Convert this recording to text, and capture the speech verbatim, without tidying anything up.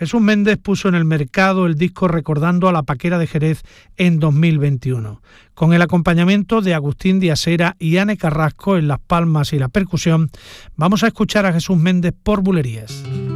Jesús Méndez puso en el mercado el disco Recordando a la Paquera de Jerez en dos mil veintiuno, con el acompañamiento de Agustín Diasera y Ane Carrasco en las palmas y la percusión. Vamos a escuchar a Jesús Méndez por Bulerías.